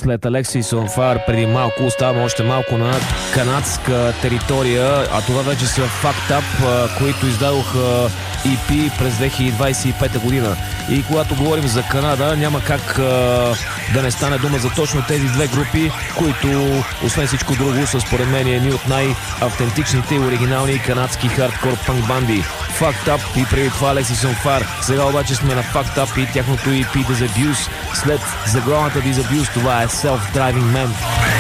след Alexis on Fire преди малко оставаме още малко на канадска територия, а това вече са Fucked Up, които издадоха EP през 2025 година. И когато говорим за Канада, няма как да не стане дума за точно тези две групи, които, освен всичко друго, са според мен едни от най-автентичните и оригинални канадски хардкор панк банди. Fucked Up и преди това Alexis on Fire. Сега обаче сме на Fucked Up и тяхното EP Disabuse. След заглавната Disabuse, това е Self-Driving Man.